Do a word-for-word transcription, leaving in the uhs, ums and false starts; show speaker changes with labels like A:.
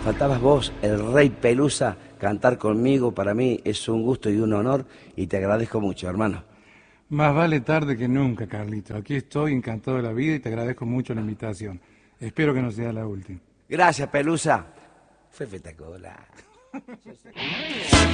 A: faltabas vos, el Rey Pelusa, cantar conmigo. Para mí es un gusto y un honor y te agradezco mucho, hermano.
B: Más vale tarde que nunca, Carlito. Aquí estoy encantado de la vida y te agradezco mucho la invitación. Espero que no sea la última.
A: Gracias, Pelusa. Fue espectacular.